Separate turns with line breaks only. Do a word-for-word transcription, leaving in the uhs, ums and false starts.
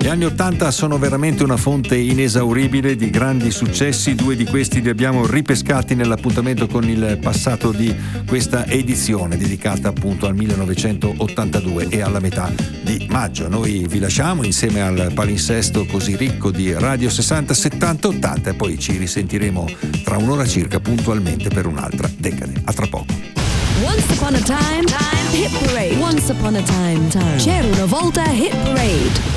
anni ottanta sono veramente una fonte inesauribile di grandi successi. Due di questi li abbiamo ripescati nell'appuntamento con il passato di questa edizione dedicata appunto al millenovecentottantadue e alla metà di maggio. Noi vi lasciamo insieme al palinsesto così ricco di Radio sessanta, settanta, ottanta e poi ci risentiremo tra un'ora circa puntualmente per un'altra decade. A tra poco.
Once upon a time, time, hit parade. Once upon a time, time. C'era una volta hit parade.